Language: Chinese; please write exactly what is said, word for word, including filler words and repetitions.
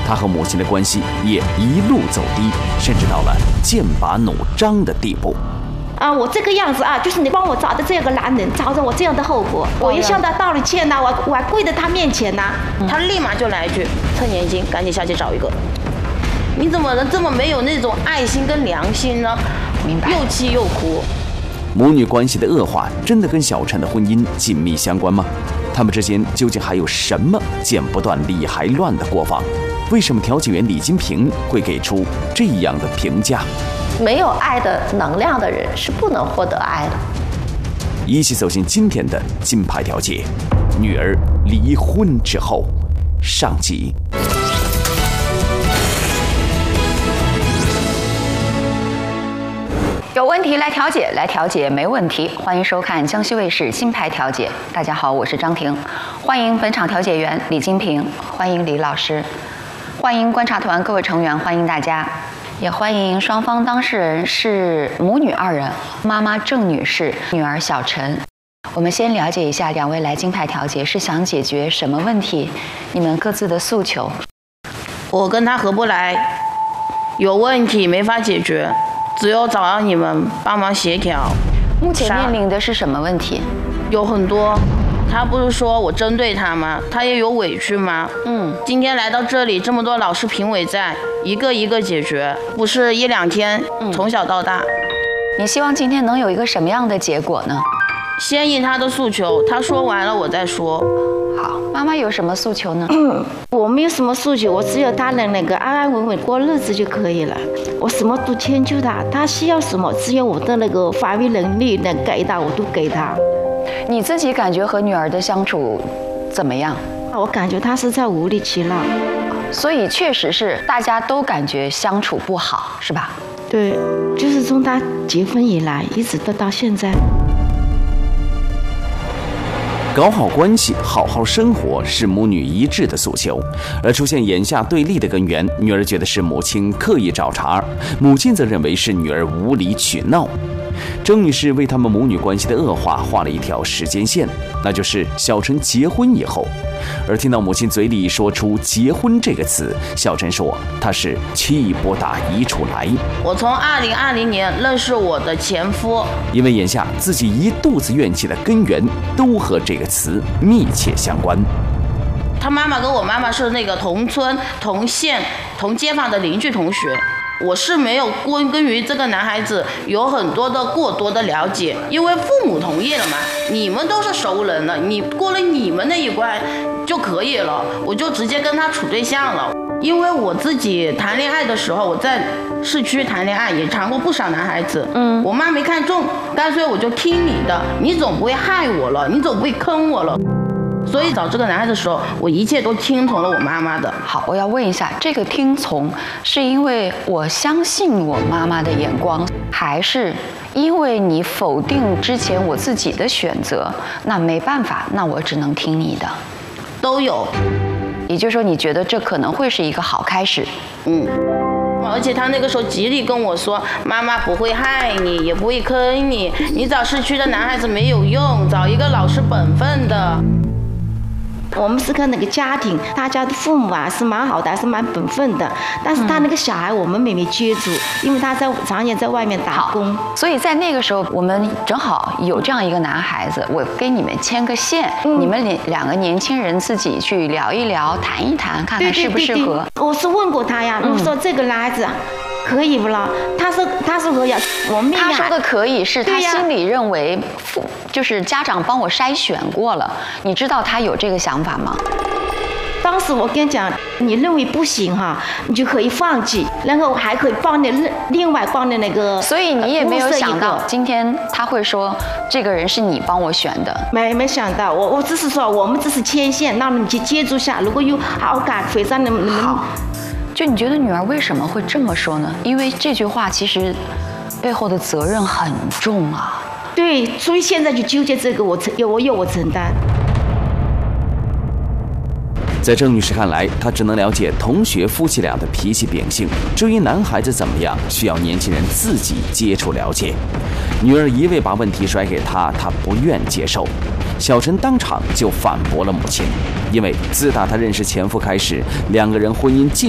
他和母亲的关系也一路走低，甚至到了剑拔弩张的地步。 啊，我这个样子啊，就是你帮我找的这个男人，造成我这样的后果，我也向他道了歉呐、啊，我我还跪在他面前呐、啊嗯。他立马就来一句：“趁年轻，赶紧下去找一个。”你怎么能这么没有那种爱心跟良心呢？ 明白。 又气又哭。 母女关系的恶化真的跟小陈的婚姻紧密相关吗？他们之间究竟还有什么剪不断理还乱的过往？为什么调解员李金平会给出这样的评价？ 没有爱的能量的人是不能获得爱的。 一起走进今天的金牌调解，女儿离婚之后上集。 有问题来调解，来调解没问题。欢迎收看江西卫视金牌调解。大家好，我是张婷，欢迎本场调解员李金平，欢迎李老师，欢迎观察团各位成员，欢迎大家。也欢迎双方当事人是母女二人，妈妈郑女士，女儿小陈。我们先了解一下两位来金牌调解是想解决什么问题，你们各自的诉求。 我跟他合不来，有问题没法解决，只有找到你们帮忙协调。 目前面临的是什么问题？ 有很多。他不是说我针对他吗？他也有委屈吗？嗯，今天来到这里，这么多老师评委在，一个一个解决，不是一两天。嗯，从小到大。 你希望今天能有一个什么样的结果呢？ 先应他的诉求，他说完了我再说。 好，妈妈有什么诉求呢？ 我没有什么诉求，我只有他能那个安安稳稳过日子就可以了。我什么都迁就他，他需要什么，只有我的那个发挥能力能给他，我都给他。 你自己感觉和女儿的相处怎么样？ 我感觉她是在无理取闹， 所以确实是大家都感觉相处不好，是吧？ 对，就是从她结婚以来，一直都到现在。 搞好关系，好好生活是母女一致的诉求，而出现眼下对立的根源，女儿觉得是母亲刻意找茬，母亲则认为是女儿无理取闹。郑女士为他们母女关系的恶化画了一条时间线，那就是小陈结婚以后。而听到母亲嘴里说出结婚这个词，小陈说他是气不打一处来。 我从二零二零年认识我的前夫， 因为眼下自己一肚子怨气的根源都和这个词密切相关。 他妈妈跟我妈妈是那个同村同县同街坊的邻居同学，我是没有关根于这个男孩子有很多的过多的了解，因为父母同意了嘛，你们都是熟人了，你过了你们那一关就可以了，我就直接跟他处对象了。因为我自己谈恋爱的时候，我在市区谈恋爱也谈过不少男孩子，嗯，我妈没看中，干脆我就听你的，你总不会害我了，你总不会坑我了。所以找这个男孩子的时候，我一切都听从了我妈妈的。 好，我要问一下，这个听从是因为我相信我妈妈的眼光，还是因为你否定之前我自己的选择？那没办法，那我只能听你的。 都有。 也就是说，你觉得这可能会是一个好开始？ 嗯。而且他那个时候极力跟我说，妈妈不会害你，也不会坑你，你找市区的男孩子没有用，找一个老实本分的。 我们是看那个家庭，他家的父母啊是蛮好的，还是蛮本分的。但是他那个小孩我们没没接触，因为他在常年在外面打工。 所以在那个时候，我们正好有这样一个男孩子，我给你们牵个线，嗯、你们两两个年轻人自己去聊一聊，谈一谈，看看适不适合。对对对对， 我是问过他呀，我说这个男孩子。可以不啦？他说他说可以，我妹他说的可以是他心里认为父就是家长帮我筛选过了，你知道他有这个想法吗？ 当时我跟你讲，你认为不行哈，你就可以放弃，然后还可以帮你另外帮你那个。 所以你也没有想到今天他会说这个人是你帮我选的。 没没想到，我我只是说我们只是牵线，让你去接触下，如果有好感，非常你们你们。 就你觉得女儿为什么会这么说呢？因为这句话其实背后的责任很重啊。 对，所以现在就纠结这个，我承有我有我承担。 在郑女士看来，她只能了解同学夫妻俩的脾气秉性，至于男孩子怎么样，需要年轻人自己接触了解。女儿一味把问题甩给她，她不愿接受。小陈当场就反驳了母亲，因为自打他认识前夫开始，两个人婚姻进